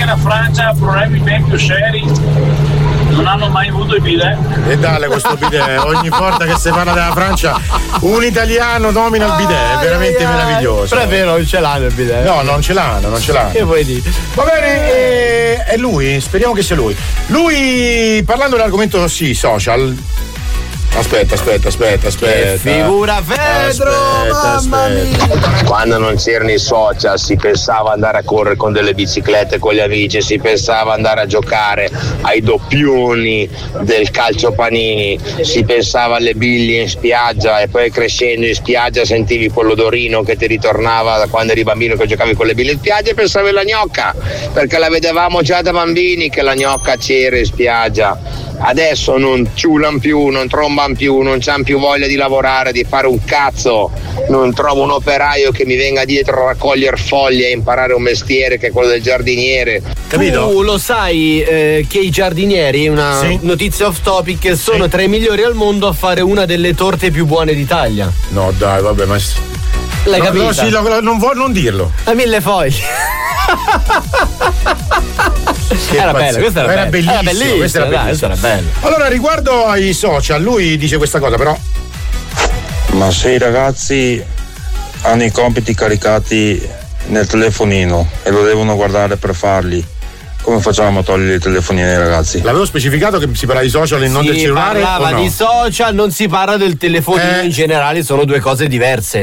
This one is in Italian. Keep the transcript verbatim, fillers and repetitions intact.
in Francia problemi ben più seri, non hanno mai avuto i bidet. E dale questo bidet, ogni volta che si parla della Francia un italiano nomina il bidet, è veramente meraviglioso. Però è vero, non ce l'hanno il bidet. No, non ce l'hanno, non ce l'hanno. Che vuoi dire? Va bene, e... è lui, speriamo che sia lui. Lui, parlando dell'argomento sì, social. Aspetta, aspetta, aspetta, aspetta. Che figura Pedro, aspetta, mamma aspetta. mia. Quando non c'erano i social si pensava andare a correre con delle biciclette con gli amici, si pensava andare a giocare ai doppioni del calcio panini, si pensava alle biglie in spiaggia e poi crescendo in spiaggia sentivi quell'odorino che ti ritornava da quando eri bambino che giocavi con le biglie in spiaggia e pensavi alla gnocca, perché la vedevamo già da bambini che la gnocca c'era in spiaggia. Adesso non ciulan più, non tromban più, non c'han più voglia di lavorare, di fare un cazzo. Non trovo un operaio che mi venga dietro a raccogliere foglie e imparare un mestiere che è quello del giardiniere. Capito? Tu lo sai eh, che i giardinieri, una Sì. notizia off topic, sono Sì. tra i migliori al mondo a fare una delle torte più buone d'Italia. No, dai, vabbè, ma. L'hai no, capita? no, sì, lo- non vuoi non dirlo. A mille foglie. Che Era pazzesco. bella, questa era, Era bella. bellissimo, Era bellissima, questa era dai, bellissima. questa era bella. Allora, riguardo ai social, lui dice questa cosa, però. Ma se i ragazzi hanno i compiti caricati nel telefonino e lo devono guardare per farli, come facciamo a togliere i telefonini ai ragazzi? L'avevo specificato che si parla di social e non del Si cellulare. parlava o no? di social, non si parla del telefonino Eh. in generale, sono due cose diverse.